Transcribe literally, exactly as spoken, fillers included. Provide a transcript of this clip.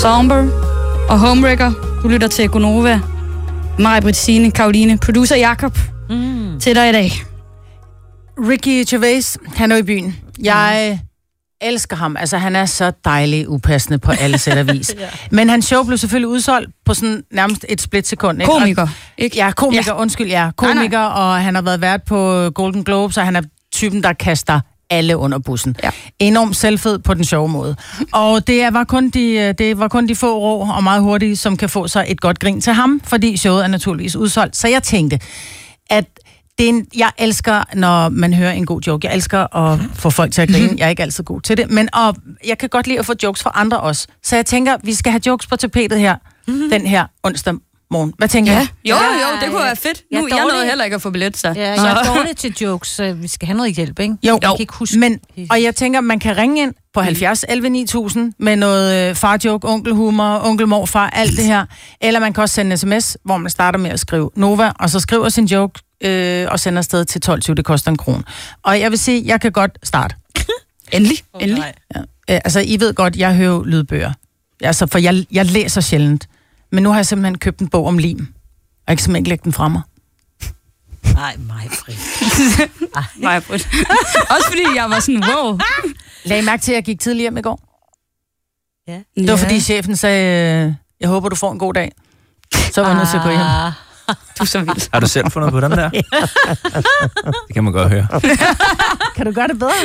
Somber og Homewrecker. Du lytter til Gonova. Maja Brittine, Karoline, producer Jakob. Mm. Til dig i dag. Ricky Gervais, han er i byen. Jeg elsker ham. Altså, han er så dejlig upassende på alle sæt og vis. Ja. Men hans show blev selvfølgelig udsolgt på sådan nærmest et splitsekund. Ikke? Komiker, ikke? Ja, komiker, ja. undskyld, ja. Komiker, nej, nej. Og han har været vært på Golden Globes, og han er typen, der kaster alle under bussen. Ja. Enormt selvfed på den sjove måde. Og det var kun de, det var kun de få rå og meget hurtige, som kan få sig et godt grin til ham, fordi showet er naturligvis udsolgt. Så jeg tænkte, at det er en, jeg elsker, når man hører en god joke. Jeg elsker at få folk til at grine. Jeg er ikke altid god til det, men og jeg kan godt lide at få jokes fra andre også. Så jeg tænker, vi skal have jokes på tapetet her, mm-hmm. den her onsdag morgen. Hvad tænker ja. jeg? Jo, jo, det kunne være fedt. Nu, jeg, jeg nåede heller ikke at få billet, så. Ja, jeg er dårlig til jokes, så vi skal have noget hjælp, ikke? Jo, jeg kan ikke huske. Men, og jeg tænker, man kan ringe ind på halvfjerds elleve ni tusind med noget øh, farjoke, onkelhumor, onkelmorfar, alt det her. Eller man kan også sende en sms, hvor man starter med at skrive Nova, og så skriver sin joke øh, og sender afsted til tolv tyve. Det koster en krone. Og jeg vil sige, jeg kan godt starte. Endelig, oh, endelig. Ja. Øh, altså, I ved godt, jeg hører lydbøger. Altså, for jeg, jeg læser sjældent. Men nu har jeg simpelthen købt en bog om lim. Og jeg kan simpelthen ikke lægge den fra mig. Nej, Maj-Brit. Maj-Brit. Også fordi jeg var sådan, wow. Lagde I mærke til, at jeg gik tidligere hjem i går? Ja. Det var fordi chefen sagde, jeg håber, du får en god dag. Så var jeg nødt til at gå hjem. Du er så vild. Har du selv fundet på dem der? Det kan man godt høre. Kan du gøre det bedre?